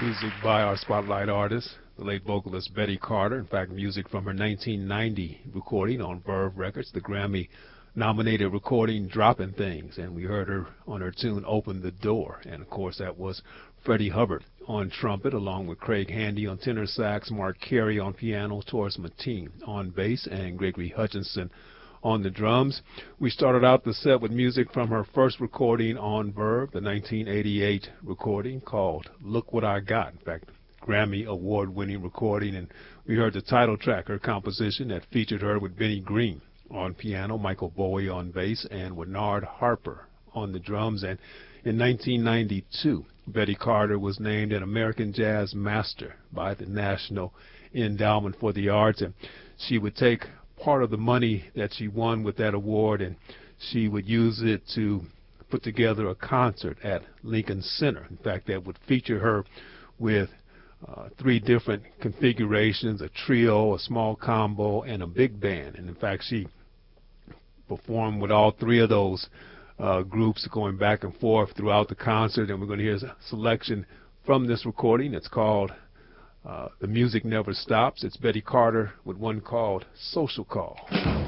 Music by our spotlight artist, the late vocalist Betty Carter. In fact, music from her 1990 recording on Verve Records, the Grammy-nominated recording Dropping Things. And we heard her on her tune Open the Door. And, of course, that was Freddie Hubbard on trumpet, along with Craig Handy on tenor sax, Mark Carey on piano, Taurus Mateen on bass, and Gregory Hutchinson on the drums. We started out the set with music from her first recording on Verve, the 1988 recording called Look What I Got. In fact, Grammy award-winning recording, and we heard the title track, her composition that featured her with Benny Green on piano, Michael Bowie on bass, and Bernard Harper on the drums. And in 1992, Betty Carter was named an American Jazz Master by the National Endowment for the Arts, and she would take part of the money that she won with that award, and she would use it to put together a concert at Lincoln Center. In fact, that would feature her with 3 different configurations: a trio, a small combo, and a big band. And in fact, she performed with all 3 of those groups, going back and forth throughout the concert. And we're going to hear a selection from this recording. It's called The Music Never Stops. It's Betty Carter with one called Social Call.